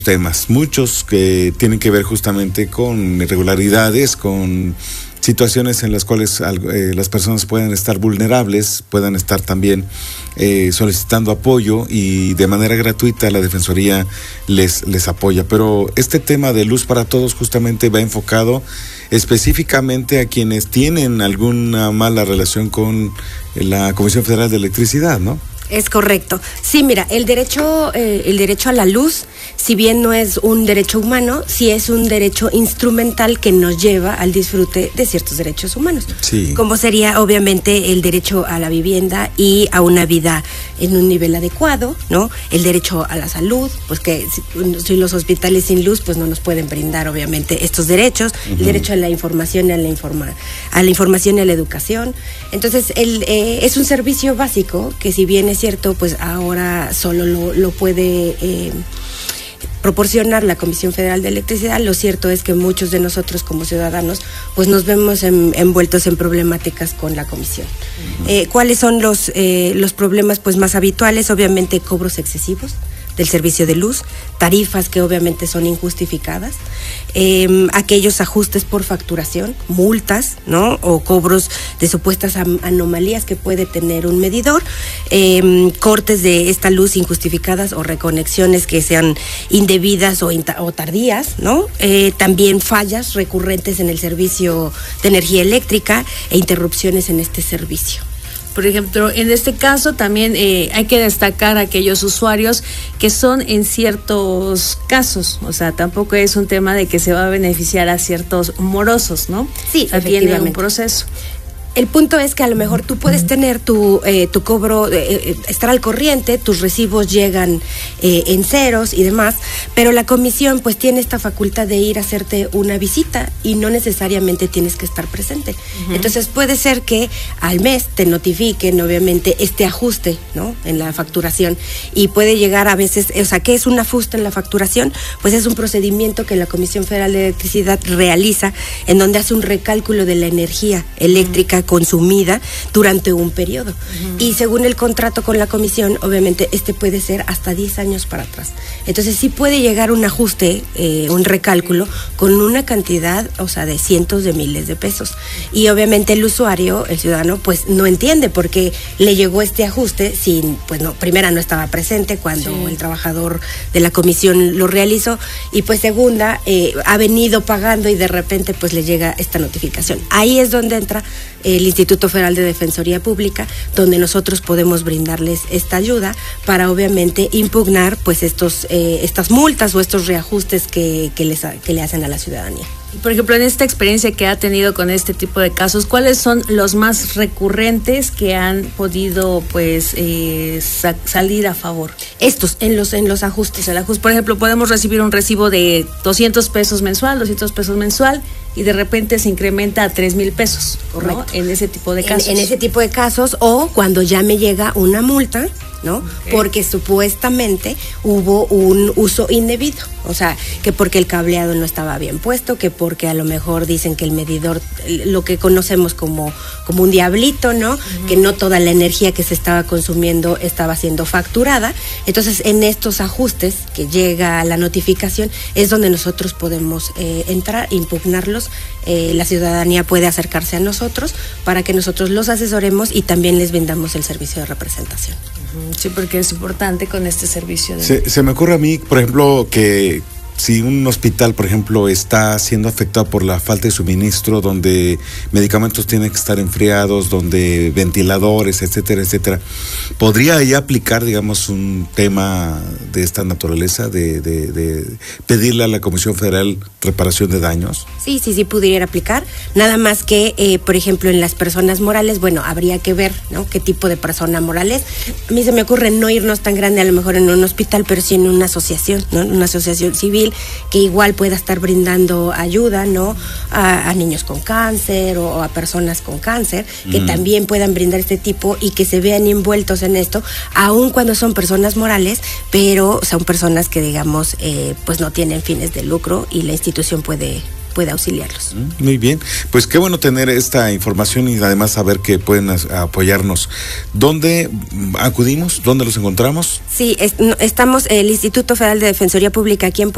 temas, muchos que tienen que ver justamente con irregularidades, con situaciones en las cuales las personas pueden estar vulnerables, puedan estar también solicitando apoyo, y de manera gratuita la Defensoría les apoya. Pero este tema de Luz para Todos justamente va enfocado específicamente a quienes tienen alguna mala relación con la Comisión Federal de Electricidad, ¿no? Es correcto. Sí, mira, el derecho a la luz, si bien no es un derecho humano, sí es un derecho instrumental que nos lleva al disfrute de ciertos derechos humanos. Sí. Como sería, obviamente, el derecho a la vivienda y a una vida en un nivel adecuado, ¿no? El derecho a la salud, pues que si los hospitales sin luz, pues no nos pueden brindar, obviamente, estos derechos. Uh-huh. El derecho a la información y a la información y a la educación. Entonces, es un servicio básico que, si bien es cierto, pues ahora solo lo puede proporcionar la Comisión Federal de Electricidad. Lo cierto es que muchos de nosotros como ciudadanos pues nos vemos envueltos en problemáticas con la comisión. Uh-huh. ¿Cuáles son los problemas pues más habituales? Obviamente, cobros excesivos del servicio de luz, tarifas que obviamente son injustificadas, aquellos ajustes por facturación, multas, ¿no? O cobros de supuestas anomalías que puede tener un medidor, cortes de esta luz injustificadas o reconexiones que sean indebidas o tardías, ¿no? También fallas recurrentes en el servicio de energía eléctrica e interrupciones en este servicio. Por ejemplo, en este caso también hay que destacar a aquellos usuarios que son en ciertos casos, o sea, tampoco es un tema de que se va a beneficiar a ciertos morosos, ¿no? Sí, o sea, tiene un proceso. El punto es que a lo mejor tú puedes tener tu cobro, estar al corriente, tus recibos llegan en ceros y demás, pero la comisión pues tiene esta facultad de ir a hacerte una visita y no necesariamente tienes que estar presente. Uh-huh. Entonces puede ser que al mes te notifiquen obviamente este ajuste, ¿no? En la facturación, y puede llegar a veces, o sea, ¿qué es un ajuste en la facturación? Pues es un procedimiento que la Comisión Federal de Electricidad realiza, en donde hace un recálculo de la energía eléctrica consumida durante un periodo. Uh-huh. Y según el contrato con la comisión, obviamente puede ser hasta 10 años para atrás. Entonces sí puede llegar un ajuste, un recálculo con una cantidad, o sea, de cientos de miles de pesos. Y obviamente el usuario, el ciudadano, pues no entiende por qué le llegó este ajuste sin, pues no, primera, no estaba presente cuando el trabajador de la comisión lo realizó, y pues segunda, ha venido pagando y de repente pues le llega esta notificación. Ahí es donde entra el Instituto Federal de Defensoría Pública, donde nosotros podemos brindarles esta ayuda para obviamente impugnar pues estas multas o estos reajustes que le hacen a la ciudadanía. Por ejemplo, en esta experiencia que ha tenido con este tipo de casos, ¿cuáles son los más recurrentes que han podido pues salir a favor? Estos, en los ajustes. El ajuste, por ejemplo, podemos recibir un recibo de 200 pesos mensual, y de repente se incrementa a 3,000 pesos. Correcto. ¿No? En ese tipo de casos. En ese tipo de casos, o cuando ya me llega una multa, ¿no? Okay. Porque supuestamente hubo un uso indebido, o sea, que porque el cableado no estaba bien puesto, que porque a lo mejor dicen que el medidor, lo que conocemos como un diablito, ¿no? Uh-huh. Que no toda la energía que se estaba consumiendo estaba siendo facturada. Entonces, en estos ajustes que llega la notificación es donde nosotros podemos entrar, impugnarlos. La ciudadanía puede acercarse a nosotros para que nosotros los asesoremos y también les vendamos el servicio de representación. Sí, porque es importante con este servicio. Se me ocurre a mí, por ejemplo, que si un hospital, por ejemplo, está siendo afectado por la falta de suministro, donde medicamentos tienen que estar enfriados, donde ventiladores, etcétera, etcétera, ¿podría ahí aplicar, digamos, un tema de esta naturaleza, de pedirle a la Comisión Federal reparación de daños? Sí, pudiera aplicar. Nada más que, por ejemplo, en las personas morales, bueno, habría que ver, ¿no? Qué tipo de persona moral es. A mí se me ocurre no irnos tan grande, a lo mejor en un hospital, pero sí en una asociación, ¿no? Una asociación civil que igual pueda estar brindando ayuda, ¿no? A niños con cáncer o a personas con cáncer, que también puedan brindar este tipo y que se vean envueltos en esto, aun cuando son personas morales, pero son personas que, digamos, pues no tienen fines de lucro y la institución puede auxiliarlos. Muy bien, pues qué bueno tener esta información y además saber que pueden apoyarnos. ¿Dónde acudimos? ¿Dónde los encontramos? Sí, estamos el Instituto Federal de Defensoría Pública aquí en